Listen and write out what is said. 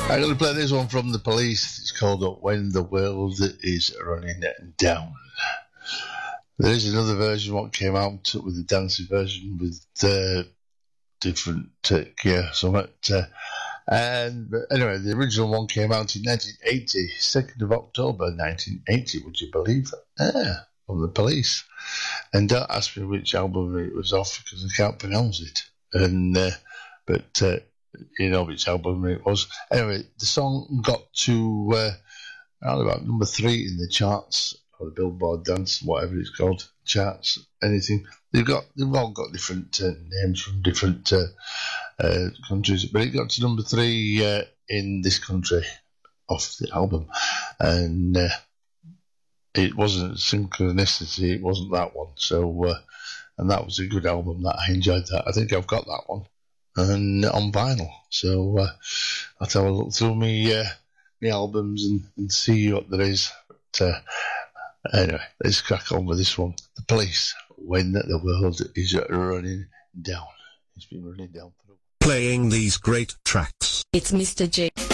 I'm going to play this one from The Police. It's called When the World is Running Down. There is another version, what came out with the dancing version with different gear. But anyway, the original one came out in 1980, 2nd of October 1980, would you believe that? Yeah, from The Police. And don't ask me which album it was off because I can't pronounce it. But you know which album it was. Anyway, the song got to around about number 3 in the charts, or the Billboard Dance, whatever it's called, charts, anything. They've all got different names from different countries, but it got to number 3 in this country off the album, and it wasn't Synchronicity, it wasn't that one. So, and that was a good album. That I enjoyed that. I think I've got that one and on vinyl. So I'll have a look through me albums and see what there is. But anyway, let's crack on with this one. The Police, When the World is Running Down. It's been running down for a while. Playing these great tracks. It's Mr. J.